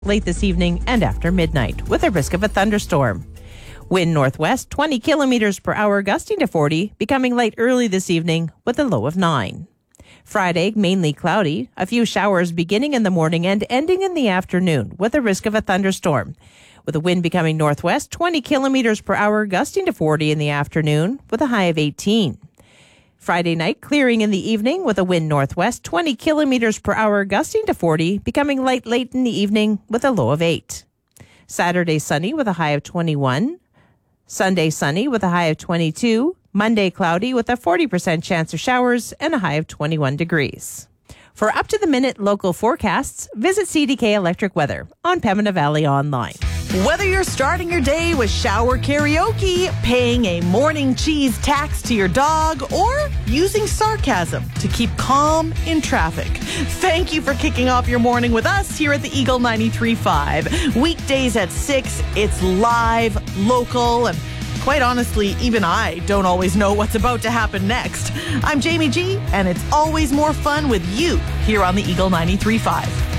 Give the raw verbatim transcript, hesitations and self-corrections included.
late this evening and after midnight, with a risk of a thunderstorm. Wind northwest, twenty kilometers per hour, gusting to forty, becoming light early this evening with a low of nine. Friday, mainly cloudy, a few showers beginning in the morning and ending in the afternoon, with a risk of a thunderstorm. With the wind becoming northwest, twenty kilometers per hour, gusting to forty in the afternoon, with a high of eighteen. Friday night, clearing in the evening with a wind northwest, twenty kilometers per hour, gusting to forty, becoming light late in the evening with a low of eight. Saturday, sunny with a high of twenty-one. Sunday, sunny with a high of twenty-two. Monday, cloudy with a forty percent chance of showers and a high of twenty-one degrees. For up-to-the-minute local forecasts, visit C D K Electric Weather on Pembina Valley Online. Whether you're starting your day with shower karaoke, paying a morning cheese tax to your dog, or using sarcasm to keep calm in traffic, thank you for kicking off your morning with us here at the Eagle ninety-three point five. Weekdays at six, it's live, local, and quite honestly, even I don't always know what's about to happen next. I'm Jamie G, and it's always more fun with you here on the Eagle ninety-three point five.